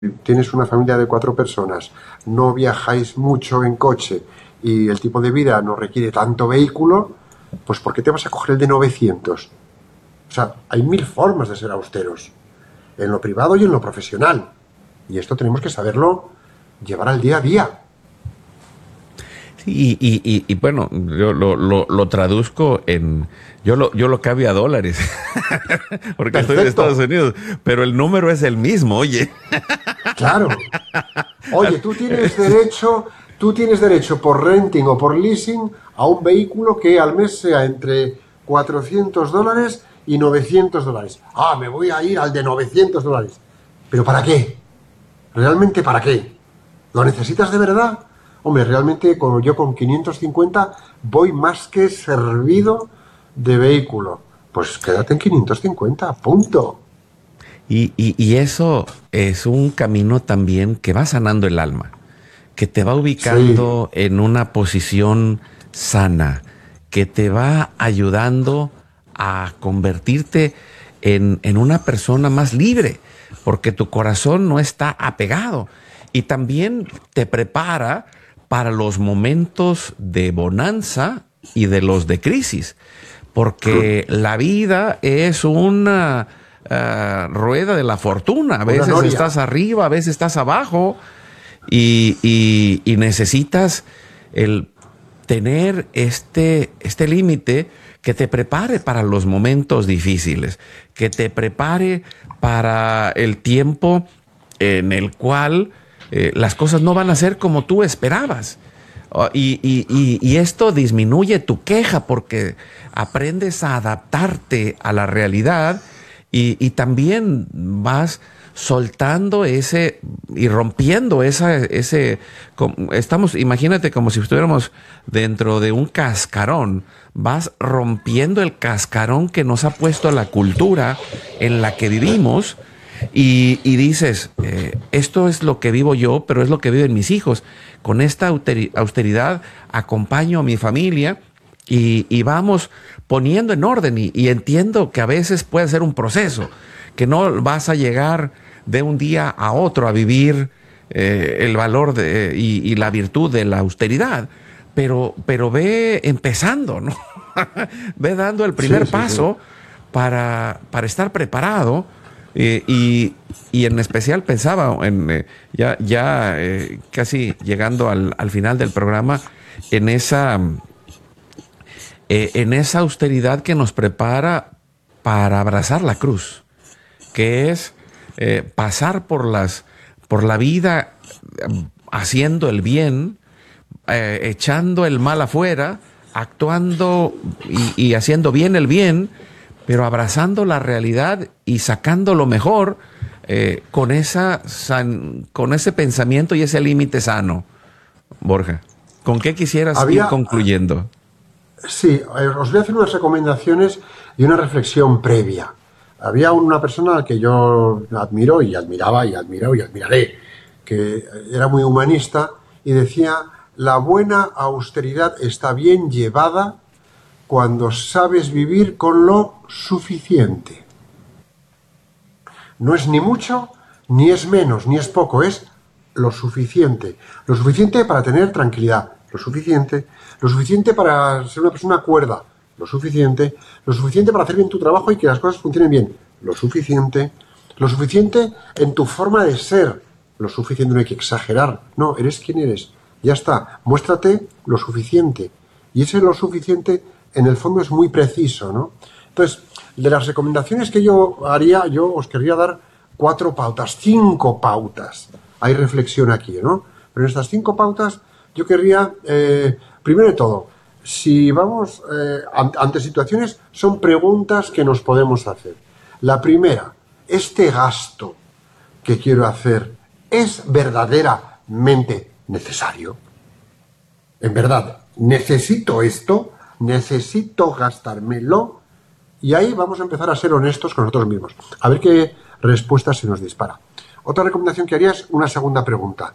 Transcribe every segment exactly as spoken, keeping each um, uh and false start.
tienes una familia de cuatro personas, no viajáis mucho en coche y el tipo de vida no requiere tanto vehículo, pues ¿por qué te vas a coger el de novecientos? O sea, hay mil formas de ser austeros, en lo privado y en lo profesional. Y esto tenemos que saberlo llevar al día a día. Sí, y, y, y, y bueno, yo lo, lo, lo traduzco en... Yo lo, yo lo cambio a dólares, porque Perfecto. estoy en Estados Unidos, pero el número es el mismo, oye. Claro. Oye, tú tienes derecho, tú tienes derecho por renting o por leasing a un vehículo que al mes sea entre cuatrocientos dólares y novecientos dólares. Ah, me voy a ir al de novecientos dólares. ¿Pero para qué? ¿Realmente para qué? ¿Lo necesitas de verdad? Hombre, realmente como yo con quinientos cincuenta voy más que servido de vehículo. Pues quédate en quinientos cincuenta, punto. Y, y, y eso es un camino también que va sanando el alma, que te va ubicando Sí. en una posición sana, que te va ayudando a convertirte en, en una persona más libre, porque tu corazón no está apegado. Y también te prepara para los momentos de bonanza y de los de crisis, porque la vida es una uh, rueda de la fortuna. A veces estás arriba, a veces estás abajo, y, y, y necesitas el tener este, este límite que te prepare para los momentos difíciles, que te prepare para el tiempo en el cual eh, las cosas no van a ser como tú esperabas. Uh, y, y, y, y esto disminuye tu queja porque aprendes a adaptarte a la realidad, y, y también vas soltando ese y rompiendo esa, ese, estamos, imagínate como si estuviéramos dentro de un cascarón, vas rompiendo el cascarón que nos ha puesto la cultura en la que vivimos. Y, y dices, eh, esto es lo que vivo yo, pero es lo que viven mis hijos. Con esta austeridad acompaño a mi familia y, y vamos poniendo en orden. Y, y entiendo que a veces puede ser un proceso, que no vas a llegar de un día a otro a vivir eh, el valor de, y, y la virtud de la austeridad. Pero, pero ve empezando, ¿no? Ve dando el primer sí, sí, paso sí. Para, para estar preparado. Eh, y, y en especial pensaba, en, eh, ya, ya eh, casi llegando al, al final del programa, en esa, eh, en esa austeridad que nos prepara para abrazar la cruz, que es eh, pasar por, las, por la vida haciendo el bien, eh, echando el mal afuera, actuando y, y haciendo bien el bien, pero abrazando la realidad y sacando lo mejor eh, con, esa san, con ese pensamiento y ese límite sano. Borja, ¿con qué quisieras Había, ir concluyendo? Sí, os voy a hacer unas recomendaciones y una reflexión previa. Había una persona a la que yo admiro y admiraba y admiro y admiraré, que era muy humanista y decía: la buena austeridad está bien llevada cuando sabes vivir con lo suficiente. No es ni mucho, ni es menos, ni es poco, es lo suficiente. Lo suficiente para tener tranquilidad, lo suficiente. Lo suficiente para ser una persona cuerda, lo suficiente. Lo suficiente para hacer bien tu trabajo y que las cosas funcionen bien, lo suficiente. Lo suficiente en tu forma de ser, lo suficiente, no hay que exagerar. No, eres quien eres, ya está. Muéstrate lo suficiente. Y ese lo suficiente en el fondo es muy preciso, ¿no? Entonces, de las recomendaciones que yo haría, yo os querría dar cuatro pautas, cinco pautas. Hay reflexión aquí, ¿no? Pero en estas cinco pautas yo querría, eh, primero de todo, si vamos eh, ante situaciones, son preguntas que nos podemos hacer. La primera, ¿este gasto que quiero hacer es verdaderamente necesario? En verdad, ¿necesito esto? ¿Necesito gastármelo? Y ahí vamos a empezar a ser honestos con nosotros mismos. A ver qué respuesta se nos dispara. Otra recomendación que haría es una segunda pregunta.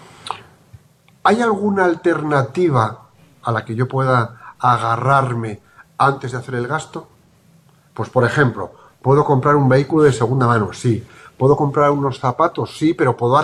¿Hay alguna alternativa a la que yo pueda agarrarme antes de hacer el gasto? Pues, por ejemplo, ¿puedo comprar un vehículo de segunda mano? Sí. ¿Puedo comprar unos zapatos? Sí, pero puedo